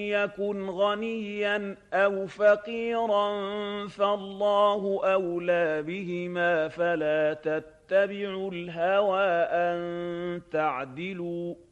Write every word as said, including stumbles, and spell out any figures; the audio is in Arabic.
يكن غنيا أو فقيرا فالله أولى بهما فلا تتبعوا الهوى أن تعدلوا